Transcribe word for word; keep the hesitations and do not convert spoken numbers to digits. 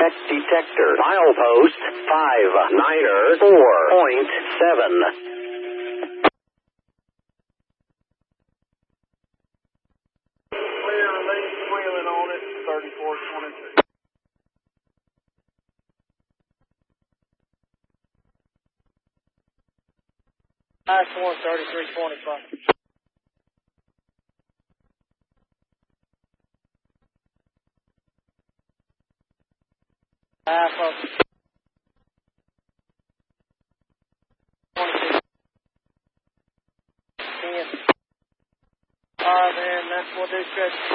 defect detector. Milepost five niner four point seven. Clear release squealing on it, thirty-four twenty-two. Last one, thirty-three twenty-five. Half of twenty-six. ten. Alright, man, that's what they said.